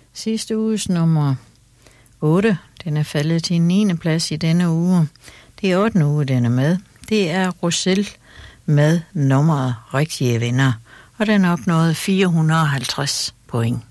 Sidste uges nummer 8, den er faldet til en 9. plads i denne uge. Det er 8. uge, den er med. Det er Roselle med nummeret Rigtige Venner, og den opnåede 450 point.